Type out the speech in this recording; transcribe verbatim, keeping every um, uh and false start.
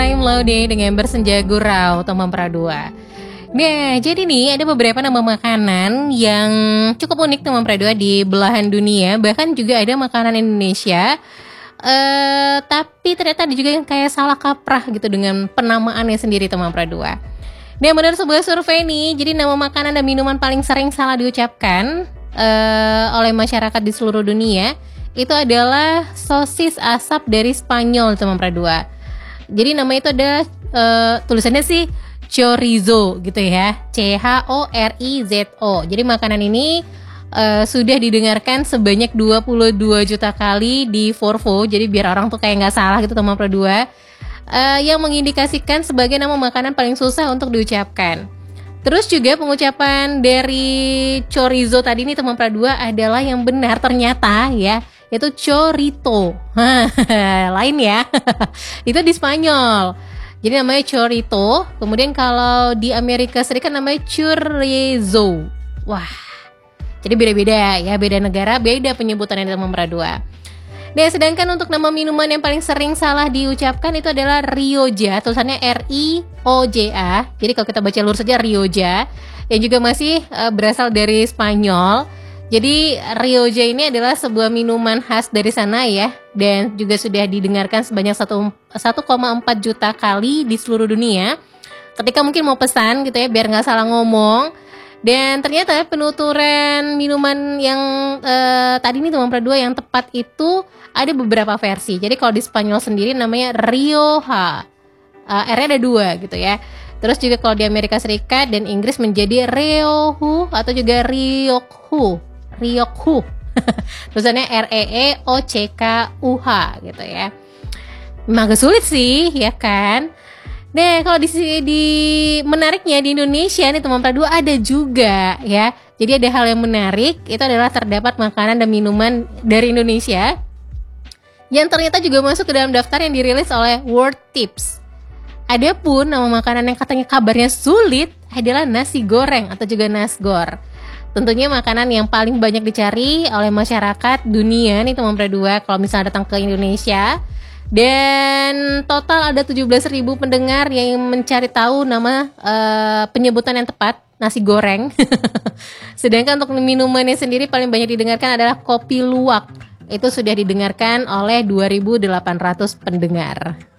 Prime Laude dengan Bersenja Gurau teman Pradua. Nah, jadi nih ada beberapa nama makanan yang cukup unik teman Pradua di belahan dunia. Bahkan juga ada makanan Indonesia uh, tapi ternyata ada juga yang kayak salah kaprah gitu dengan penamaannya sendiri teman Pradua. Nah, menurut sebuah survei nih, jadi nama makanan dan minuman paling sering salah diucapkan uh, oleh masyarakat di seluruh dunia itu adalah sosis asap dari Spanyol teman Pradua. Jadi nama itu adalah uh, tulisannya sih chorizo gitu ya, C H O R I Z O. Jadi makanan ini uh, sudah didengarkan sebanyak dua puluh dua juta kali di Forvo. Jadi biar orang tuh kayak nggak salah gitu teman Pradua. Uh, yang mengindikasikan sebagai nama makanan paling susah untuk diucapkan. Terus juga pengucapan dari chorizo tadi nih teman Pradua adalah yang benar ternyata ya, yaitu chorito. Lain ya. Itu di Spanyol. Jadi namanya chorito. Kemudian kalau di Amerika Serikat namanya chorizo. Wah. Jadi beda-beda ya, beda negara, beda penyebutannya teman Pradua. Nah, sedangkan untuk nama minuman yang paling sering salah diucapkan itu adalah Rioja, tulisannya R I O J A. Jadi kalau kita baca lurus saja Rioja, yang juga masih uh, berasal dari Spanyol. Jadi Rioja ini adalah sebuah minuman khas dari sana ya, dan juga sudah didengarkan sebanyak satu koma empat juta kali di seluruh dunia. Ketika mungkin mau pesan gitu ya, biar nggak salah ngomong. Dan ternyata penuturan minuman yang uh, tadi nih teman Pradua yang tepat itu ada beberapa versi. Jadi kalau di Spanyol sendiri namanya Rioja, uh, R-nya ada dua gitu ya. Terus juga kalau di Amerika Serikat dan Inggris menjadi Rioju atau juga Rioju, Rioju. Tulisannya R E E O C K U H gitu ya. Memang agak sulit sih ya kan. Nah, kalau di di menariknya di Indonesia nih teman Pradua ada juga ya. Jadi ada hal yang menarik, itu adalah terdapat makanan dan minuman dari Indonesia yang ternyata juga masuk ke dalam daftar yang dirilis oleh World Tips. Adapun nama makanan yang katanya kabarnya sulit adalah nasi goreng atau juga nasgor. Tentunya makanan yang paling banyak dicari oleh masyarakat dunia nih teman Pradua kalau misalnya datang ke Indonesia. Dan total ada tujuh belas ribu pendengar yang mencari tahu nama uh, penyebutan yang tepat, nasi goreng. Sedangkan untuk minumannya sendiri paling banyak didengarkan adalah kopi luwak. Itu sudah didengarkan oleh dua ribu delapan ratus pendengar.